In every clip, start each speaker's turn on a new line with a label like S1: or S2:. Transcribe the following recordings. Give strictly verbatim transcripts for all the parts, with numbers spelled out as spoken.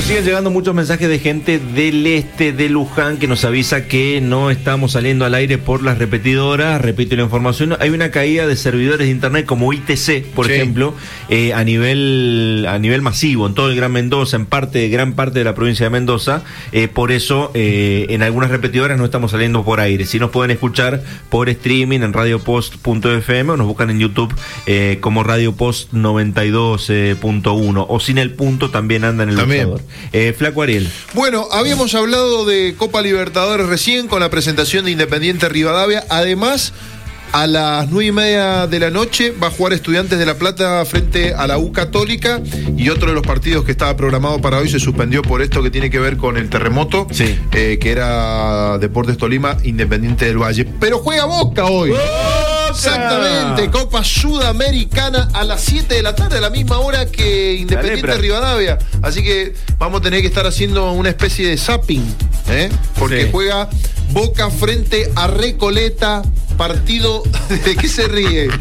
S1: siguen llegando muchos mensajes de gente del este de Luján que nos avisa que no estamos saliendo al aire por las repetidoras. Repito la información, hay una caída de servidores de internet como I T C, por sí. ejemplo, eh, a nivel a nivel masivo en todo el Gran Mendoza, en parte gran parte de la provincia de Mendoza. Eh, por eso eh, en algunas repetidoras no estamos saliendo por aire. Si nos pueden escuchar por streaming en radio post punto f m o nos buscan en YouTube eh, como Radio Post noventa y dos punto uno, o sin el punto también anda en el buscador. Eh, Flaco Ariel.
S2: Bueno, habíamos hablado de Copa Libertadores recién con la presentación de Independiente Rivadavia. Además, a las nueve y media de la noche va a jugar Estudiantes de La Plata frente a la U Católica, y otro de los partidos que estaba programado para hoy se suspendió por esto que tiene que ver con el terremoto, sí. eh, que era Deportes Tolima, Independiente del Valle. Pero juega Boca hoy. ¡Oh! Exactamente, Copa Sudamericana a las siete de la tarde, a la misma hora que Independiente Rivadavia. Así que vamos a tener que estar haciendo una especie de zapping, ¿eh? Porque sí. juega Boca frente a Recoleta. Partido. ¿De qué se ríe?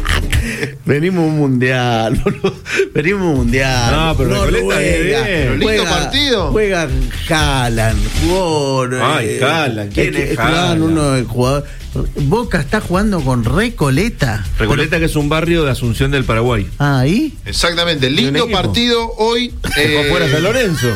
S3: Venimos un mundial, venimos un mundial.
S1: No, pero Recoleta es bien.
S2: Pero lindo
S3: juega,
S2: partido.
S3: Juega Haaland, jugó.
S1: Ay, Haaland, ¿quién es, es Haaland?
S3: Uno del jugador. Boca está jugando con Recoleta.
S1: Recoleta, pero, que es un barrio de Asunción del Paraguay.
S3: Ah, ahí.
S2: Exactamente, lindo partido hoy.
S1: Eh, fuera San Lorenzo.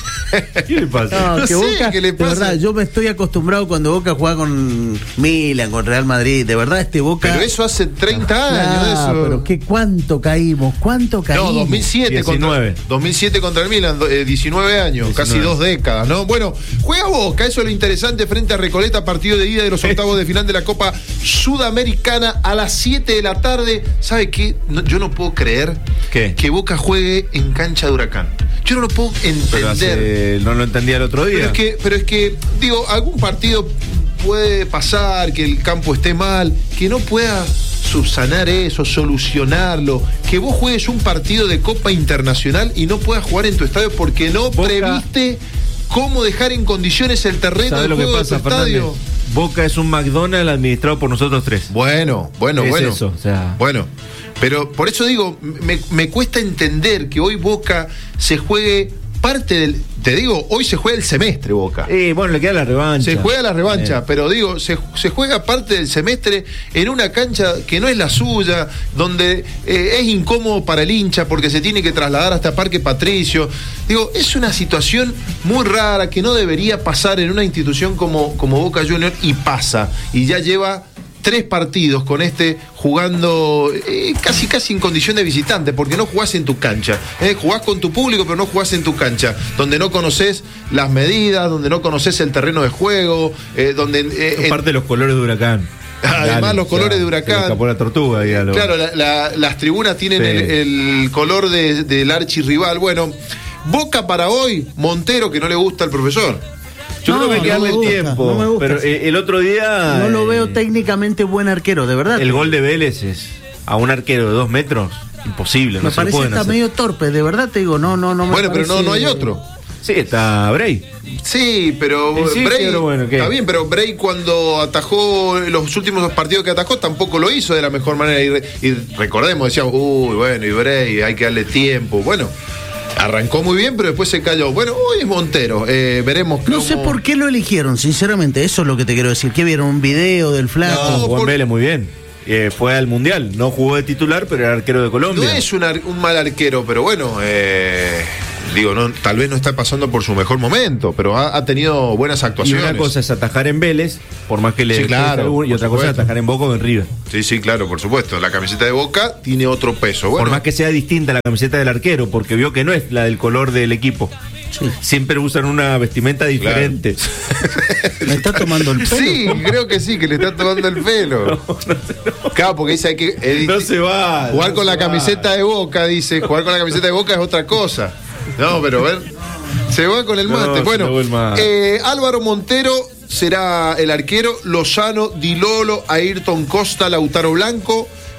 S1: ¿Qué le pasa?
S3: No,
S2: no
S3: que
S2: sé
S3: Boca,
S2: qué le pasa.
S3: De verdad, yo me estoy acostumbrado cuando Boca juega con Milan, con Real Madrid. De verdad, este Boca.
S2: Pero eso hace treinta años.
S3: Ah,
S2: eso.
S3: Pero qué cuánto caímos, cuánto caímos.
S2: No, dos mil siete contra, dos mil siete contra el Milan, eh, diecinueve años, diecinueve. Casi dos décadas, ¿no? Bueno, juega Boca, eso es lo interesante, frente a Recoleta, partido de ida de los octavos de final de la Copa Sudamericana a las siete de la tarde. ¿Sabe qué? No, yo no puedo creer
S1: ¿Qué?
S2: que Boca juegue en cancha de Huracán. Yo no lo puedo entender.
S1: Pero hace, no lo entendía el otro día.
S2: Pero es que, pero es que, digo, algún partido puede pasar, que el campo esté mal, que no pueda subsanar eso, solucionarlo, que vos juegues un partido de Copa Internacional y no puedas jugar en tu estadio porque no Boca previste cómo dejar en condiciones el terreno de
S1: lo
S2: juego
S1: que pasa,
S2: de tu estadio.
S1: Fernández? Boca es un McDonald's administrado por nosotros tres.
S2: Bueno, bueno,
S1: es
S2: bueno.
S1: Eso, o sea.
S2: Bueno. Pero por eso digo, me, me cuesta entender que hoy Boca se juegue parte del... Te digo, hoy se juega el semestre Boca.
S1: Eh, bueno, le queda la revancha.
S2: Se juega la revancha,
S1: eh.
S2: pero digo, se, se juega parte del semestre en una cancha que no es la suya, donde eh, es incómodo para el hincha porque se tiene que trasladar hasta Parque Patricio. Digo, es una situación muy rara que no debería pasar en una institución como, como Boca Juniors, y pasa. Y ya lleva tres partidos con este jugando eh, casi casi en condición de visitante, porque no jugás en tu cancha, eh, jugás con tu público pero no jugás en tu cancha, donde no conoces las medidas, donde no conoces el terreno de juego, eh, donde eh,
S1: parte de los colores de Huracán.
S2: Además, Dale, los colores de Huracán. Se
S1: escapó la tortuga. Lo...
S2: Claro, la, la, las tribunas tienen sí. el, el color de, del archirrival. Bueno, Boca para hoy, Montero, que no le gusta al profesor.
S1: Yo
S3: no,
S1: creo que hay que darle
S3: no
S1: el tiempo,
S3: no
S1: pero eh, el otro día...
S3: No lo
S1: eh,
S3: veo técnicamente buen arquero, de verdad.
S1: El gol de Vélez es a un arquero de dos metros, imposible.
S3: Me
S1: no se
S3: parece que está
S1: hacer.
S3: medio torpe, de verdad te digo, no, no, no me
S2: Bueno,
S3: parece...
S2: pero no, no hay otro.
S1: Sí, está Bray.
S2: Sí, pero
S1: sí,
S2: Bray,
S1: pero bueno,
S2: está bien, pero Bray cuando atajó los últimos partidos que atajó tampoco lo hizo de la mejor manera. Y, re, y recordemos, decíamos, uy, bueno, y Bray, hay que darle tiempo. Bueno, arrancó muy bien, pero después se cayó. Bueno, hoy es Montero, eh, veremos cómo...
S3: No sé por qué lo eligieron, sinceramente, eso es lo que te quiero decir. ¿Qué vieron? ¿Un video del Flaco?
S1: No, Juan por... Vélez muy bien. Eh, fue al Mundial, no jugó de titular, pero era arquero de Colombia.
S2: No es un, ar- un mal arquero, pero bueno, eh, digo, no, tal vez no está pasando por su mejor momento, pero ha, ha tenido buenas actuaciones.
S1: Y una cosa es atajar en Vélez, por más que le...
S2: Sí, claro,
S1: algún, y otra
S2: supuesto.
S1: cosa es atajar en Boca o en River.
S2: Sí, sí, claro, por supuesto. La camiseta de Boca tiene otro peso. Bueno,
S1: por más que sea distinta la camiseta del arquero, porque vio que no es la del color del equipo. Sí. Siempre usan una vestimenta diferente.
S3: Claro. ¿Le está tomando el pelo?
S2: Sí, creo que sí, que le está tomando el pelo. No, no, no. Claro, porque dice hay que eh,
S1: no se va.
S2: Jugar
S1: no
S2: con la
S1: va.
S2: camiseta de Boca, dice. Jugar con la camiseta de Boca es otra cosa. No, pero a ver. Se va con el mate.
S1: No,
S2: bueno,
S1: el mate.
S2: Eh, Álvaro Montero será el arquero. Lozano, Di Lolo, Ayrton Costa, Lautaro Blanco.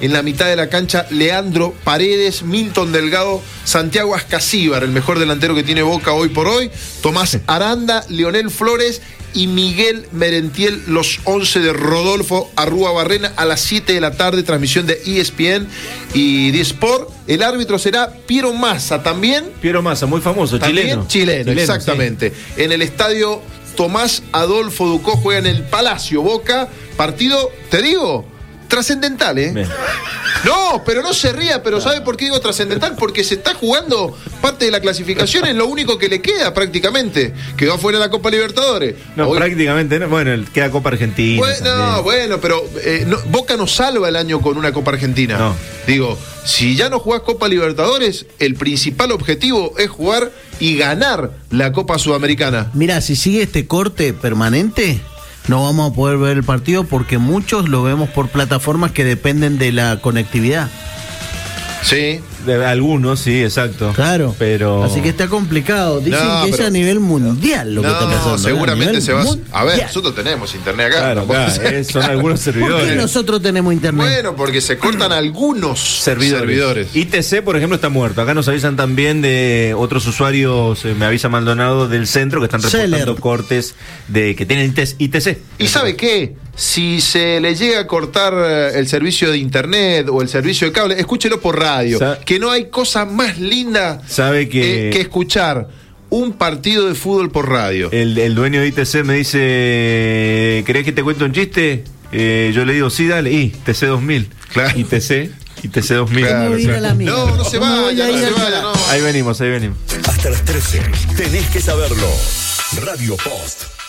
S2: En la mitad de la cancha, Leandro Paredes, Milton Delgado, Santiago Ascasíbar, el mejor delantero que tiene Boca hoy por hoy, Tomás Aranda, Leonel Flores y Miguel Merentiel, los once de Rodolfo Arrúa Barrena, a las siete de la tarde, transmisión de E S P N y de Sport. El árbitro será Piero Massa, también.
S1: Piero Massa, muy famoso,
S2: también
S1: chileno.
S2: chileno.
S1: Chileno,
S2: exactamente. Sí. En el estadio Tomás Adolfo Ducó juega en el Palacio Boca. Partido, te digo, trascendental, ¿eh? Bien. No, pero no se ría, pero ¿sabe por qué digo trascendental? Porque se está jugando parte de la clasificación, es lo único que le queda prácticamente. Quedó fuera de la Copa Libertadores.
S1: No, Hoy... prácticamente no. Bueno, queda Copa Argentina.
S2: Bueno, no, bueno, pero eh, no, Boca no salva el año con una Copa Argentina.
S1: No.
S2: Digo, si ya no jugás Copa Libertadores, el principal objetivo es jugar y ganar la Copa Sudamericana.
S3: Mira, si sigue este corte permanente, no vamos a poder ver el partido porque muchos lo vemos por plataformas que dependen de la conectividad.
S2: Sí.
S1: De algunos, sí, exacto.
S3: Claro.
S1: Pero...
S3: Así que está complicado. Dicen no, que pero... es a nivel mundial lo
S2: no,
S3: que está pasando.
S2: Seguramente se va.
S3: Mundial.
S2: A ver, nosotros tenemos internet acá.
S1: Claro, claro, es, son algunos servidores.
S3: ¿Por qué nosotros tenemos internet?
S2: Bueno, porque se cortan algunos servidores. servidores.
S1: I T C, por ejemplo, está muerto. Acá nos avisan también de otros usuarios, eh, me avisa Maldonado, del centro, que están reportando Seller. cortes de que tienen I T C.
S2: ¿Y sabe qué? Si se le llega a cortar el servicio de internet o el servicio de cable, escúchelo por radio. Sa- que no hay cosa más linda
S1: sabe que,
S2: eh, que escuchar un partido de fútbol por radio.
S1: El, el dueño de I T C me dice, ¿querés que te cuente un chiste? Eh, yo le digo, sí, dale. Y T C dos mil.
S2: Claro.
S1: I T C. I T C dos mil.
S2: Claro, claro. No, no se vaya, no, no se vaya. No.
S1: Ahí venimos, ahí venimos.
S4: Hasta las trece. Tenés que saberlo. Radio Post.